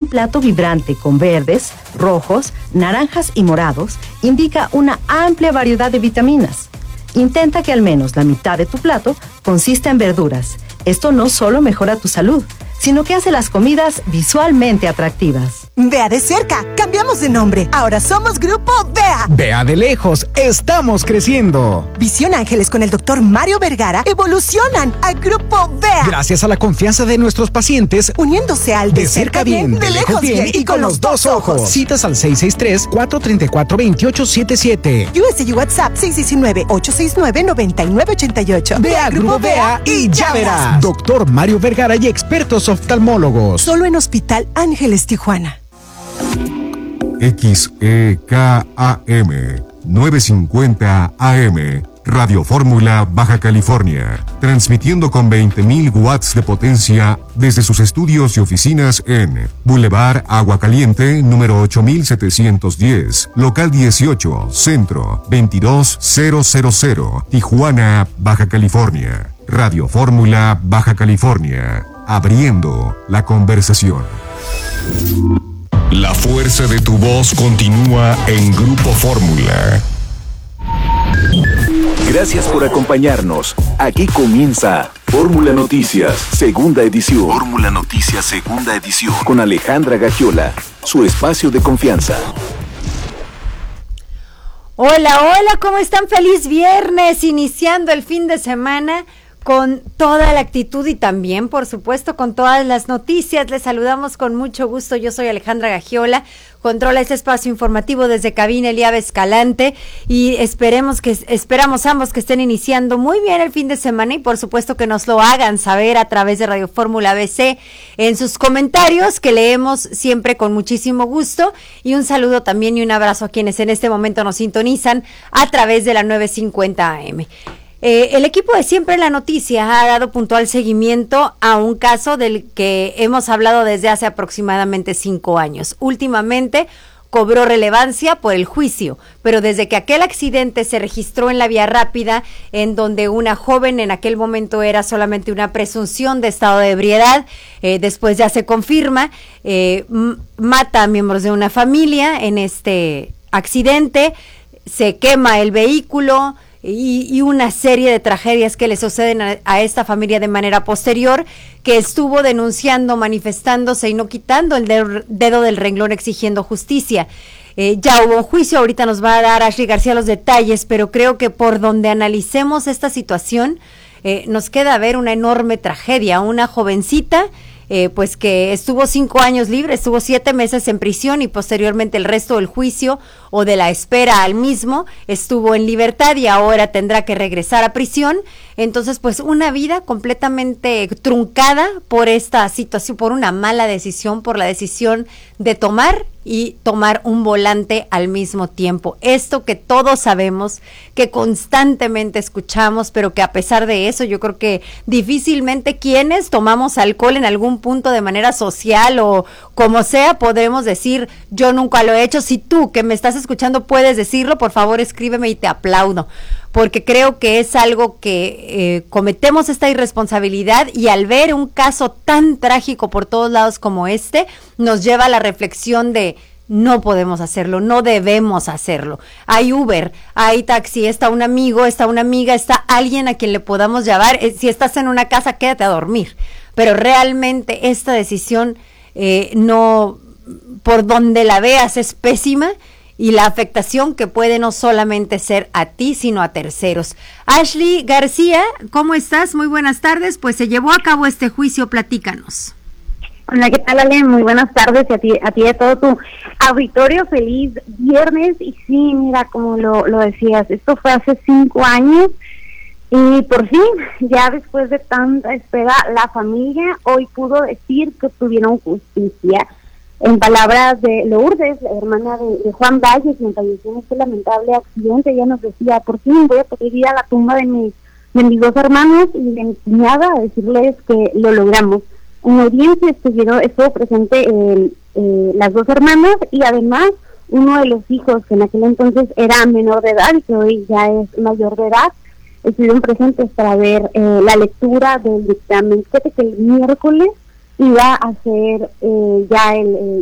plato vibrante con verdes, rojos, naranjas y morados indica una amplia variedad de vitaminas. Intenta que al menos la mitad de tu plato consista en verduras. Esto no solo mejora tu salud, sino que hace las comidas visualmente atractivas. Vea de cerca, cambiamos de nombre. Ahora somos Grupo Vea. Vea de lejos, estamos creciendo. Visión Ángeles con el Dr. Mario Vergara evolucionan a Grupo Vea. Gracias a la confianza de nuestros pacientes, uniéndose al de cerca bien, de lejos bien y con los dos ojos. Citas al 663-434-2877. US y WhatsApp 619-869-9988. Ve a Grupo Vea y ya verás. Doctor Mario Vergara y expertos oftalmólogos. Solo en Hospital Ángeles Tijuana. XEKAM 950 AM Radio Fórmula Baja California, transmitiendo con 20.000 watts de potencia desde sus estudios y oficinas en Boulevard Agua Caliente, número 8710, local 18, centro 22000, Tijuana, Baja California. Radio Fórmula Baja California, abriendo la conversación. La fuerza de tu voz continúa en Grupo Fórmula. Gracias por acompañarnos. Aquí comienza Fórmula Noticias, segunda edición. Fórmula Noticias, segunda edición. Con Alejandra Gagiola, su espacio de confianza. Hola, hola, ¿cómo están? Feliz viernes, iniciando el fin de semana con toda la actitud y también, por supuesto, con todas las noticias. Les saludamos con mucho gusto. Yo soy Alejandra Gagiola, controla este espacio informativo desde cabina Eliab Escalante y esperamos ambos que estén iniciando muy bien el fin de semana y por supuesto que nos lo hagan saber a través de Radio Fórmula BC en sus comentarios, que leemos siempre con muchísimo gusto, y un saludo también y un abrazo a quienes en este momento nos sintonizan a través de la 950 AM. El equipo de Siempre en la Noticia ha dado puntual seguimiento a un caso del que hemos hablado desde hace aproximadamente 5 años. Últimamente cobró relevancia por el juicio, pero desde que aquel accidente se registró en la vía rápida, en donde una joven en aquel momento era solamente una presunción de estado de ebriedad, después ya se confirma, mata a miembros de una familia en este accidente, se quema el vehículo, y una serie de tragedias que le suceden a esta familia de manera posterior, que estuvo denunciando, manifestándose y no quitando el dedo del renglón, exigiendo justicia. Ya hubo un juicio, ahorita nos va a dar Ashley García los detalles, pero creo que por donde analicemos esta situación, nos queda ver una enorme tragedia, una jovencita pues que estuvo 5 años libre, estuvo 7 meses en prisión y posteriormente el resto del juicio o de la espera al mismo estuvo en libertad y ahora tendrá que regresar a prisión. Entonces, pues una vida completamente truncada por esta situación, por una mala decisión, por la decisión de tomar un volante al mismo tiempo. Esto que todos sabemos, que constantemente escuchamos, pero que a pesar de eso, yo creo que difícilmente quienes tomamos alcohol en algún punto de manera social o como sea, podremos decir, yo nunca lo he hecho. Si tú que me estás escuchando puedes decirlo, por favor escríbeme y te aplaudo, porque creo que es algo que cometemos esta irresponsabilidad y al ver un caso tan trágico por todos lados como este, nos lleva a la reflexión de no podemos hacerlo, no debemos hacerlo. Hay Uber, hay taxi, está un amigo, está una amiga, está alguien a quien le podamos llevar. Si estás en una casa, quédate a dormir. Pero realmente esta decisión no, por donde la veas, es pésima. Y la afectación que puede no solamente ser a ti, sino a terceros. Ashley García, ¿cómo estás? Muy buenas tardes. Pues se llevó a cabo este juicio, platícanos. Hola, ¿qué tal, Ale? Muy buenas tardes y a ti y a todo tu auditorio. Feliz viernes. Y sí, mira, como lo decías, esto fue hace 5 años y por fin, ya después de tanta espera, la familia hoy pudo decir que tuvieron justicia. En palabras de Lourdes, la hermana de Juan Valle, quien falleció en este lamentable accidente, ella nos decía, por fin voy a poder ir a la tumba de mis 2 hermanos y de mi cuñada a decirles que lo logramos. En audiencia estuvo presente las 2 hermanas y además uno de los hijos, que en aquel entonces era menor de edad y que hoy ya es mayor de edad, estuvieron presentes para ver la lectura del dictamen. Fíjate que el miércoles iba a ser ya